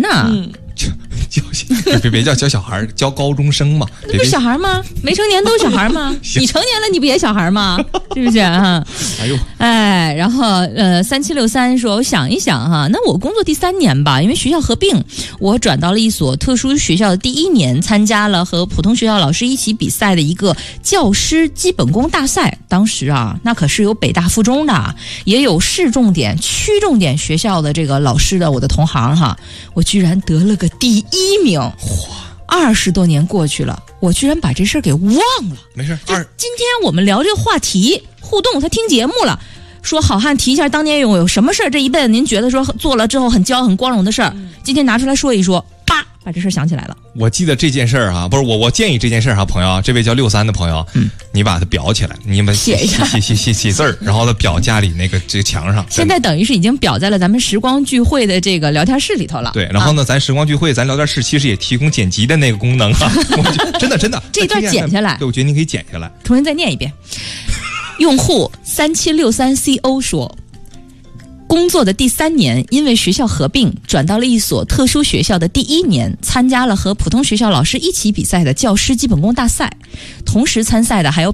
呢。 别叫小孩，教高中生嘛。 那不是小孩吗？没成年都是小孩吗？你成年了，你不也小孩吗？是不是啊？ 哎呦， 然后3763说，我想一想哈，那我工作第3年吧，因为学校合并，我转到了一所特殊学校的第1年，参加了和普通学校老师一起比赛的一个教师基本功大赛。当时啊，那可是有北大附中的，也有市重点、区重点学校的这个老师的，我的同行哈，我居然得了个第1名。20多年过去了，我居然把这事儿给忘了。 没事， 今天我们聊这个话题互动，他听节目了，说好汉提一下当年有什么事儿，这一辈子您觉得说做了之后很骄傲很光荣的事儿，今天拿出来说一说，叭，把这事儿想起来了。 我记得这件事儿哈，不是我建议这件事儿哈，朋友，这位叫63的朋友，你把它裱起来，你们写一下，写字儿，然后呢裱家里那个这个墙上。 现在等于是已经裱在了咱们时光聚会的这个聊天室里头了。 对，然后呢，咱时光聚会，咱聊天室其实也提供剪辑的那个功能啊，真的，这一段剪下来， 对，我觉得你可以剪下来， 重新再念一遍。用户3763CO 说。工作的第3年，因为学校合并，转到了一所特殊学校的第1年，参加了和普通学校老师一起比赛的教师基本功大赛，同时参赛的还有